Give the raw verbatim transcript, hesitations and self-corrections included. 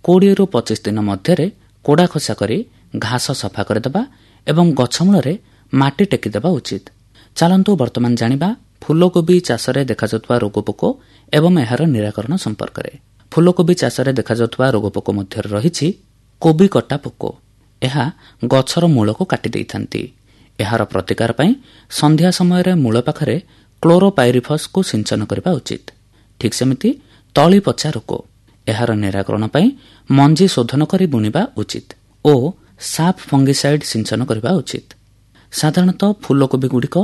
କୋଡ଼ିଏ ରୁ ପଚିଶ ଦିନ ମଧ୍ୟରେ କୋଡ଼ା ଖୋସା କରି ଘାସ ସଫା କରିଦେବା ଏବଂ ଗଛ ମୂଳରେ ମାଟି ଟେକିଦେବା ଉଚିତ। ଚାଲନ୍ତୁ ବର୍ତ୍ତମାନ ଜାଣିବା ଫୁଲକୋବି ଚାଷରେ ଦେଖାଯାଉଥିବା ରୋଗପୋକ ଏବଂ ଏହାର ନିରାକରଣ ସମ୍ପର୍କରେ। ଫୁଲକୋବି ଚାଷରେ ଦେଖାଯାଉଥିବା ରୋଗପୋକ ମଧ୍ୟରେ ରହିଛି କୋବି କଟା ପୋକ। ଏହା ଗଛର ମୂଳକୁ କାଟି ଦେଇଥାନ୍ତି। ଏହାର ପ୍ରତିକାର ପାଇଁ ସନ୍ଧ୍ୟା ସମୟରେ ମୂଳ ପାଖରେ କ୍ଲୋରୋପାଇରିଫସକୁ ସିଞ୍ଚନ କରିବା ଉଚିତ। ଠିକ୍ ସେମିତି ତଳି ପଚା ରୋଗ, ଏହାର ନିରାକରଣ ପାଇଁ ମଞ୍ଜି ଶୋଧନ କରି ବୁଣିବା ଉଚିତ ଓ ସାଫ୍ ଫଙ୍ଗିସାଇଡ୍ ସିଞ୍ଚନ କରିବା ଉଚିତ। ସାଧାରଣତଃ ଫୁଲକୋବିଗୁଡ଼ିକ